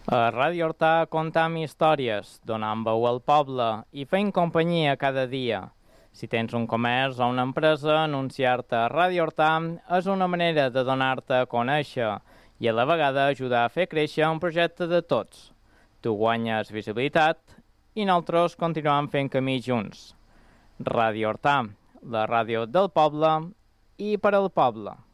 A Ràdio Hortà contem històries, donant veu al poble i fent companyia cada dia. Si tens un comerç o una empresa, anunciar-te a Ràdio Hortà és una manera de donar-te a conèixer i a la vegada ajudar a fer créixer un projecte de tots. Tu guanyes visibilitat i nosaltres continuem fent camí junts. Ràdio Hortà, la ràdio del poble i per al poble.